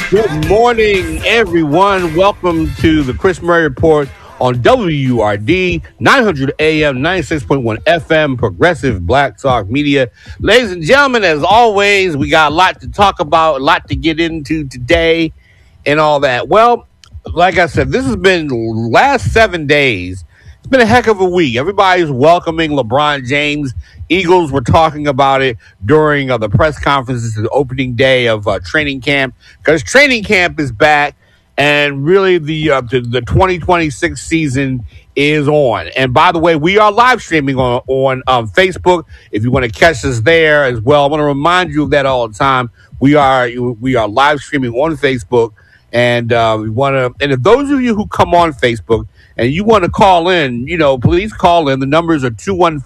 Good morning, everyone. Welcome to the Chris Murray Report on WURD 900 AM, 96.1 FM, Progressive Black Talk Media. Ladies and gentlemen, as always, we got a lot to talk about, a lot to get into today and all that. Well, like I said, this has been the last 7 days. It's been a heck of a week. Everybody's welcoming LeBron James. Eagles were talking about it during the press conferences, the opening day of training camp, because training camp is back, and really the 2026 season is on. And by the way, we are live streaming on Facebook. If you want to catch us there as well, I want to remind you of that all the time. We are live streaming on Facebook, and we want to. And if those of you who come on Facebook and you want to call in, please call in. The numbers are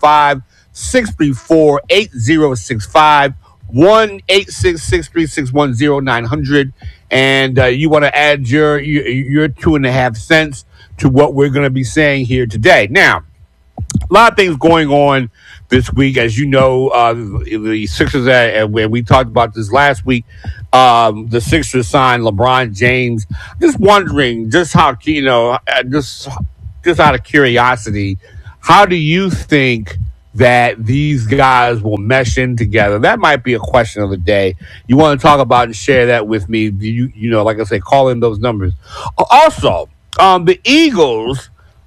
215-634-8065, 1-866-361-0900, and you want to add your 2.5 cents to what we're going to be saying here today. Now, a lot of things going on this week. As you know, the Sixers, and we talked about this last week, the Sixers signed LeBron James. Just wondering, just how, just out of curiosity, how do you think that these guys will mesh in together? That might be a question of the day. You want to talk about and share that with me? Like I say, call in those numbers. Also, the Eagles,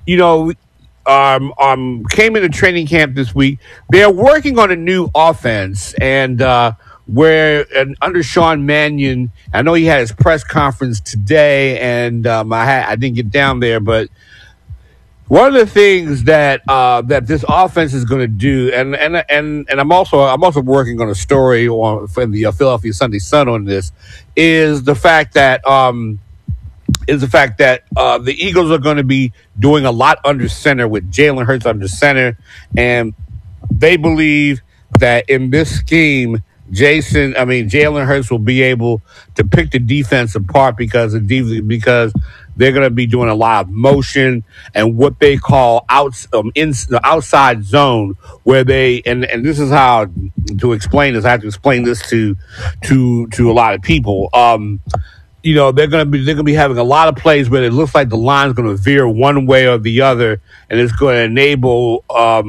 came into training camp this week. They're working on a new offense, and under Sean Mannion, I know he had his press conference today, and I didn't get down there, but one of the things that this offense is going to do, and I'm also working on a story for the Philadelphia Sunday Sun on this, is the fact that the Eagles are going to be doing a lot under center with Jalen Hurts under center, and they believe that in this scheme, Jalen Hurts will be able to pick the defense apart because they're going to be doing a lot of motion and what they call the outside zone, where they and this is how to explain this. I have to explain this to a lot of people. They're going to be having a lot of plays where it looks like the line's going to veer one way or the other, and it's going to enable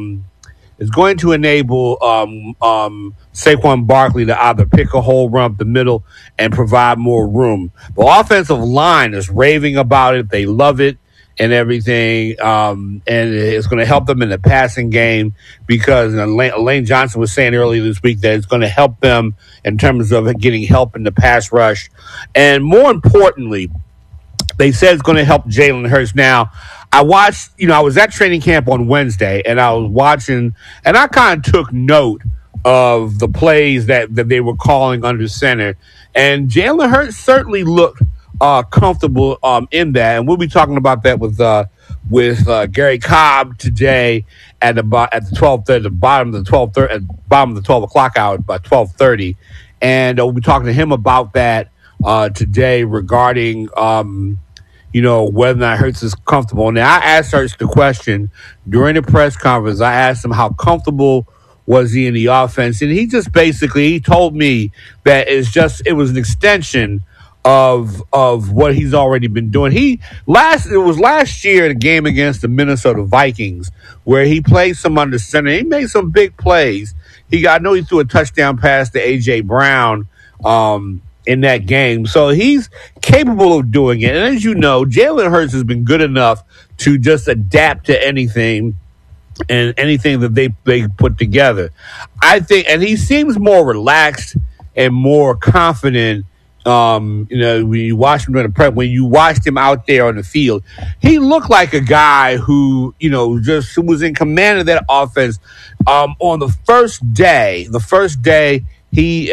Saquon Barkley to either pick a hole, run up the middle, and provide more room. The offensive line is raving about it. They love it and everything, and it's going to help them in the passing game because Lane Johnson was saying earlier this week that it's going to help them in terms of getting help in the pass rush. And more importantly, they said it's going to help Jalen Hurts. Now, I was at training camp on Wednesday, and I was watching, and I kind of took note of the plays that they were calling under center. And Jalen Hurts certainly looked comfortable in that. And we'll be talking about that with Gary Cobb today at the bottom of the 12 o'clock hour by 12:30. And we'll be talking to him about that today regarding whether or not Hurts is comfortable. Now, I asked Hurts the question during the press conference. I asked him how comfortable was he in the offense, and he told me that it was an extension of what he's already been doing. It was last year, the game against the Minnesota Vikings, where he played some under center. He made some big plays. I know he threw a touchdown pass to A.J. Brown in that game. So he's capable of doing it. And as you know, Jalen Hurts has been good enough to just adapt to anything and anything that they put together. I think, and he seems more relaxed and more confident. When you watched him during the prep, when you watched him out there on the field, he looked like a guy who was in command of that offense. On the first day, he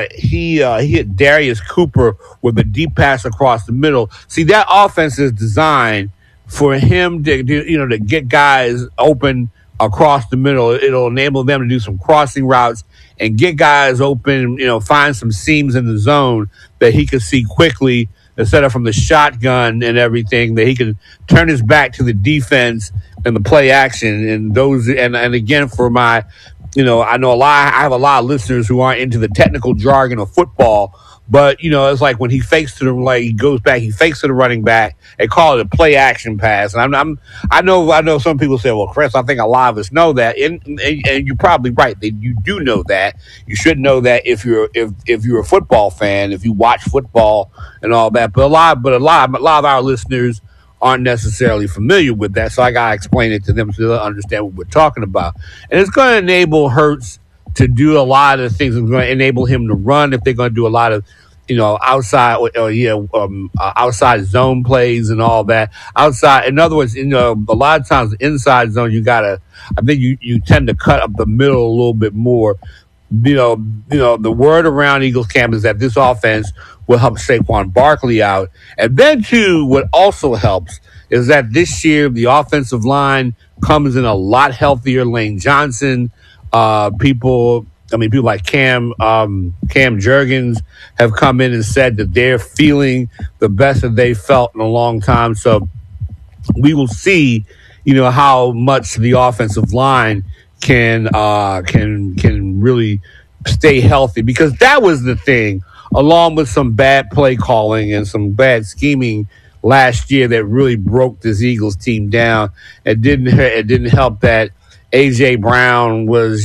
hit Darius Cooper with a deep pass across the middle. See, that offense is designed for him to get guys open across the middle. It'll enable them to do some crossing routes and get guys open, find some seams in the zone that he can see quickly instead of from the shotgun and everything, that he can turn his back to the defense and the play action. And again, for my, I have a lot of listeners who aren't into the technical jargon of football, But it's like when he fakes to the like he goes back, he fakes to the running back. They call it a play action pass, and I know some people say, well, Chris, I think a lot of us know that, and you're probably right. You do know that. You should know that if you're a football fan, if you watch football and all that. But a lot of our listeners aren't necessarily familiar with that, so I gotta explain it to them so they'll understand what we're talking about. And it's going to enable Hurts to do a lot of things. It's going to enable him to run if they're going to do a lot of outside outside zone plays and all that. Outside, in other words, a lot of times the inside zone I think you tend to cut up the middle a little bit more. The word around Eagles camp is that this offense will help Saquon Barkley out. And then, too, what also helps is that this year the offensive line comes in a lot healthier. Lane Johnson, people like Cam Jurgens have come in and said that they're feeling the best that they felt in a long time. So we will see, how much the offensive line can really stay healthy, because that was the thing, along with some bad play calling and some bad scheming last year that really broke this Eagles team down. It didn't help that AJ Brown was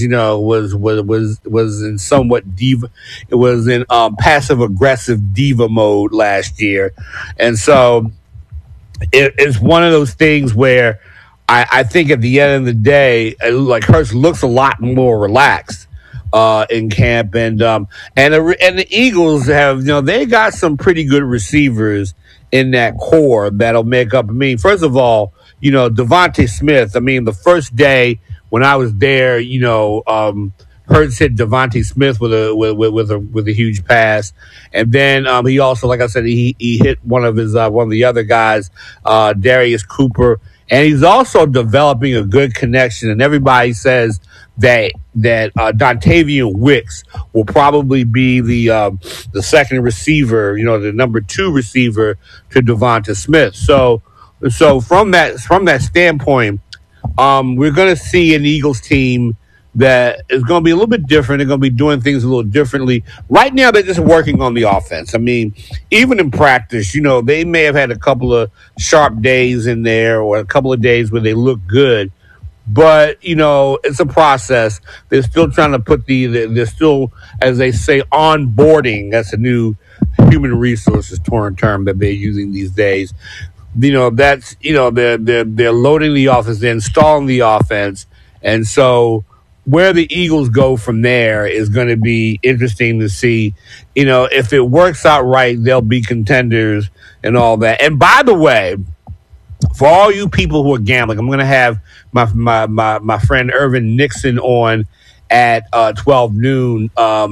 in somewhat diva. It was in passive aggressive diva mode last year, and so it's one of those things where I think at the end of the day, like Hurts looks a lot more relaxed in camp, and the Eagles have they got some pretty good receivers in that core that'll make up. First of all, Devontae Smith. The first day when I was there, Hurts hit Devontae Smith with a huge pass, and then he also, like I said, he hit one of the other guys, Darius Cooper, and he's also developing a good connection. And everybody says that Dontavian Wicks will probably be the second receiver, the number 2 receiver to Devonta Smith. So from that standpoint, we're going to see an Eagles team that is going to be a little bit different. They're going to be doing things a little differently. Right now, they're just working on the offense. Even in practice, they may have had a couple of sharp days in there or a couple of days where they look good. But, it's a process. They're still trying to they're still, as they say, onboarding. That's a new human resources term that they're using these days. They're loading the offense, they're installing the offense. And so where the Eagles go from there is going to be interesting to see. If it works out right, they'll be contenders and all that. And by the way, for all you people who are gambling, I'm going to have my friend Irvin Nixon on at 12 noon.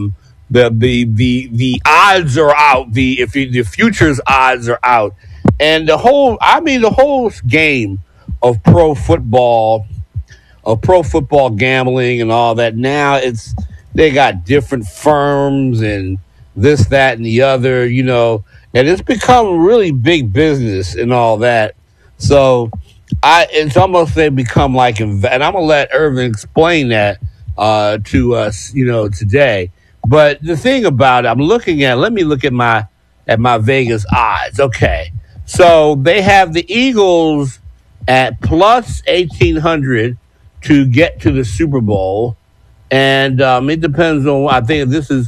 The odds are out. The futures odds are out, and the whole game of pro football gambling and all that. Now they got different firms and this, that, and the other, and it's become really big business and all that. So it's almost they become like, and I'm gonna let Irvin explain that to us, today. But the thing about it, let me look at my Vegas odds. Okay, so they have the Eagles at plus 1,800 to get to the Super Bowl, and it depends on. I think this is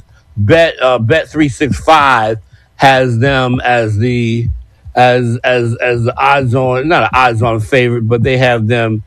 Bet365 has them as the odds on, not an odds on favorite, but they have them,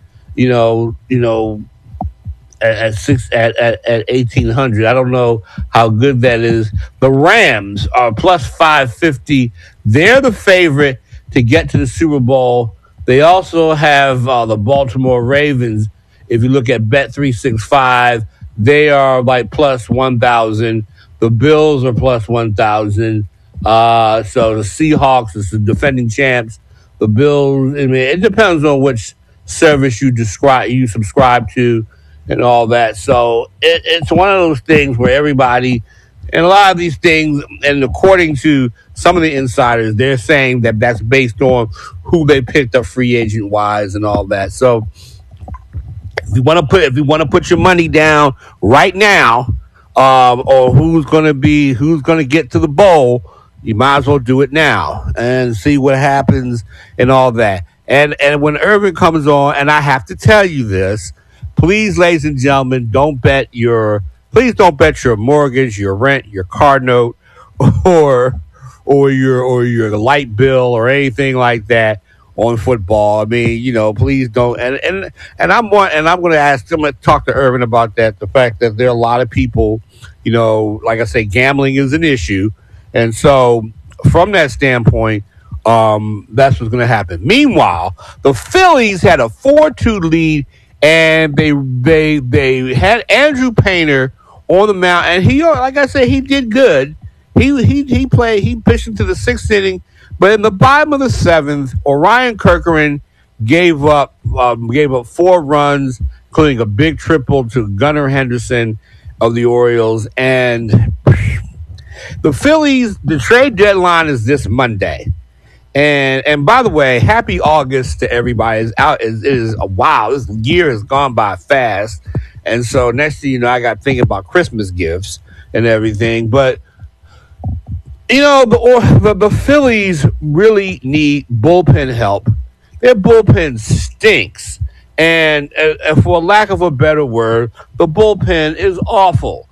at 1,800. I don't know how good that is. The Rams are plus 550. They're the favorite to get to the Super Bowl. They also have the Baltimore Ravens. If you look at Bet365, they are like plus 1,000. The Bills are plus 1,000. So the Seahawks is the defending champs. The Bills, it depends on which service you subscribe to and all that. So it's one of those things where everybody, and a lot of these things, and according to some of the insiders, they're saying that that's based on who they picked up free agent wise and all that. So if you want to put your money down right now, or who's going to get to the bowl, you might as well do it now and see what happens and all that. And when Irvin comes on, and I have to tell you this, please, ladies and gentlemen, please don't bet your mortgage, your rent, your car note, or your light bill or anything like that on football. I mean, please don't. I'm going to talk to Irvin about that. The fact that there are a lot of people, like I say, gambling is an issue, and so from that standpoint, that's what's going to happen. Meanwhile, the Phillies had a 4-2 lead, and they had Andrew Painter on the mound, and he, like I said, he did good. He pitched into the sixth inning, but in the bottom of the seventh, Orion Kirkland gave up 4 runs, including a big triple to Gunnar Henderson of the Orioles. And the Phillies, the trade deadline is this Monday. And by the way, happy August to everybody. Wow, this year has gone by fast. And so next thing you know, I got thinking about Christmas gifts and everything. But the Phillies really need bullpen help. Their bullpen stinks. And for lack of a better word, the bullpen is awful.